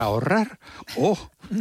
ahorrar o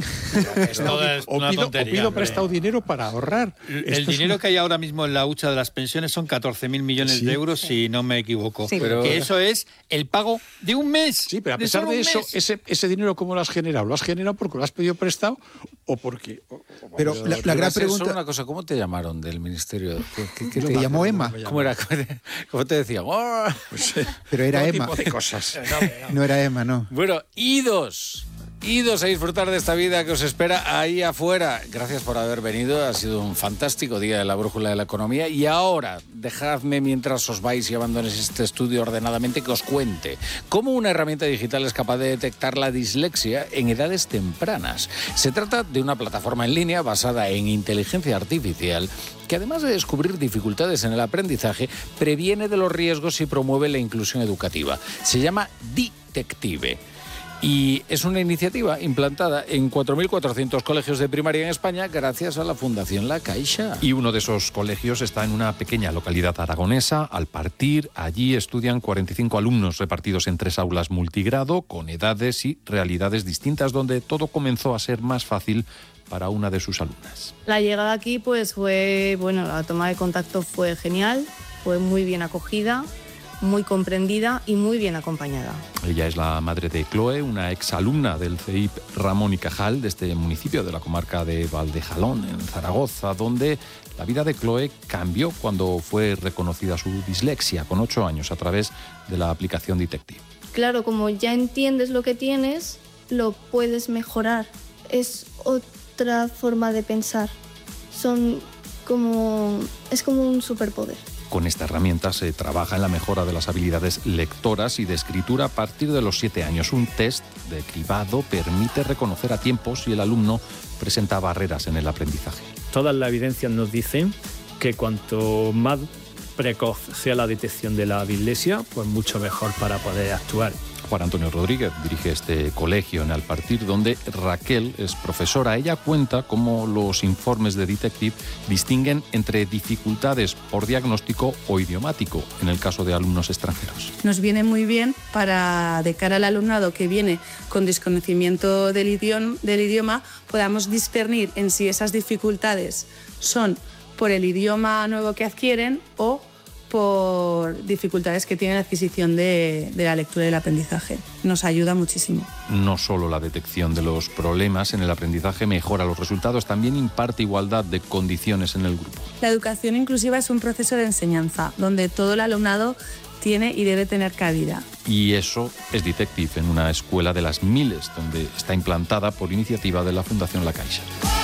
pido prestado dinero para ahorrar. El dinero que hay ahora mismo en la hucha de las pensiones son 14.000 millones de euros, si no me equivoco. Sí, pero que eso es el pago de un mes. Sí, pero a pesar de eso, ese dinero, ¿cómo lo has generado? ¿Lo has generado porque lo has pedido prestado o porque...? Pero la gran pregunta... Solo una cosa, ¿cómo te llamaron del ministerio? ¿Te llamó Emma? ¿Cómo era? ¿Cómo te decían? ¡Oh! Pero era todo Emma. tipo de cosas. No era Emma, no. Bueno, idos a disfrutar de esta vida que os espera ahí afuera. Gracias por haber venido, ha sido un fantástico día de la brújula de la economía. Y ahora, dejadme mientras os vais y abandonéis este estudio ordenadamente que os cuente cómo una herramienta digital es capaz de detectar la dislexia en edades tempranas. Se trata de una plataforma en línea basada en inteligencia artificial que, además de descubrir dificultades en el aprendizaje, previene de los riesgos y promueve la inclusión educativa. Se llama Ditective. Y es una iniciativa implantada en 4.400 colegios de primaria en España gracias a la Fundación La Caixa. Y uno de esos colegios está en una pequeña localidad aragonesa. Al partir, allí estudian 45 alumnos repartidos en 3 aulas multigrado, con edades y realidades distintas, donde todo comenzó a ser más fácil para una de sus alumnas. La llegada aquí pues fue, la toma de contacto fue genial, fue muy bien acogida, muy comprendida y muy bien acompañada. Ella es la madre de Chloe, una exalumna del CEIP Ramón y Cajal, de este municipio de la comarca de Valdejalón, en Zaragoza, donde la vida de Chloe cambió cuando fue reconocida su dislexia con 8 años a través de la aplicación Ditective. Claro, como ya entiendes lo que tienes, lo puedes mejorar. Es otra forma de pensar. Es como un superpoder. Con esta herramienta se trabaja en la mejora de las habilidades lectoras y de escritura a partir de los 7 años. Un test de cribado permite reconocer a tiempo si el alumno presenta barreras en el aprendizaje. Todas las evidencias nos dicen que cuanto más precoz sea la detección de la dislexia, pues mucho mejor para poder actuar. Juan Antonio Rodríguez dirige este colegio en Alpartir, donde Raquel es profesora. Ella cuenta cómo los informes de Ditective distinguen entre dificultades por diagnóstico o idiomático, en el caso de alumnos extranjeros. Nos viene muy bien para, de cara al alumnado que viene con desconocimiento del idioma, podamos discernir en si esas dificultades son por el idioma nuevo que adquieren o por dificultades que tiene la adquisición de la lectura y el aprendizaje. Nos ayuda muchísimo. No solo la detección de los problemas en el aprendizaje mejora los resultados, también imparte igualdad de condiciones en el grupo. La educación inclusiva es un proceso de enseñanza donde todo el alumnado tiene y debe tener cabida. Y eso es Ditective, en una escuela de las miles, donde está implantada por iniciativa de la Fundación La Caixa.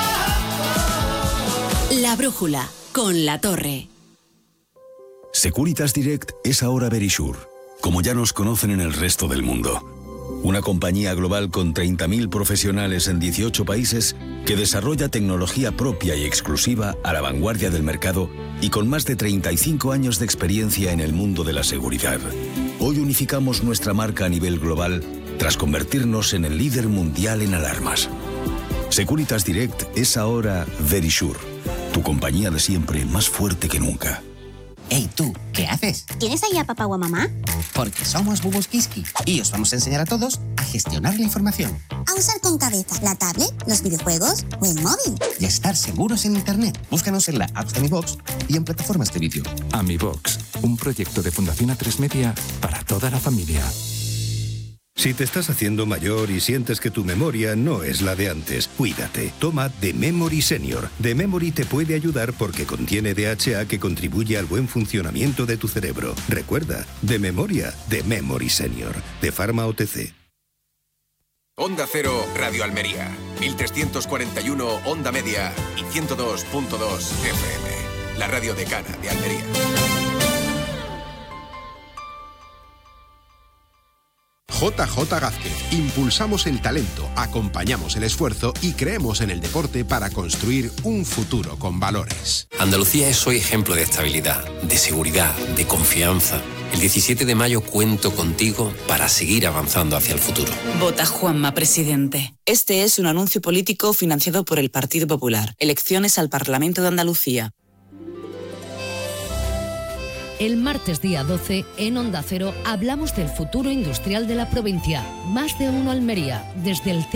La brújula, con La Torre. Securitas Direct es ahora Verisure, como ya nos conocen en el resto del mundo. Una compañía global con 30.000 profesionales en 18 países que desarrolla tecnología propia y exclusiva a la vanguardia del mercado y con más de 35 años de experiencia en el mundo de la seguridad. Hoy unificamos nuestra marca a nivel global tras convertirnos en el líder mundial en alarmas. Securitas Direct es ahora Verisure, tu compañía de siempre más fuerte que nunca. Hey, tú, ¿qué haces? ¿Tienes ahí a papá o a mamá? Porque somos Bubus Kiski y os vamos a enseñar a todos a gestionar la información. A usar con cabeza la tablet, los videojuegos o el móvil. Y a estar seguros en Internet. Búscanos en la app de AmiBox y en plataformas de vídeo. AmiBox, un proyecto de Fundación A3 Media para toda la familia. Si te estás haciendo mayor y sientes que tu memoria no es la de antes, cuídate. Toma The Memory Senior. The Memory te puede ayudar porque contiene DHA que contribuye al buen funcionamiento de tu cerebro. Recuerda, de memoria, The Memory Senior, de Pharma OTC. Onda Cero, Radio Almería, 1341 Onda Media y 102.2 FM. La radio decana de Almería. JJ Gázquez. Impulsamos el talento, acompañamos el esfuerzo y creemos en el deporte para construir un futuro con valores. Andalucía es hoy ejemplo de estabilidad, de seguridad, de confianza. El 17 de mayo cuento contigo para seguir avanzando hacia el futuro. Vota Juanma, presidente. Este es un anuncio político financiado por el Partido Popular. Elecciones al Parlamento de Andalucía. El martes día 12, en Onda Cero, hablamos del futuro industrial de la provincia. Más de uno Almería, desde el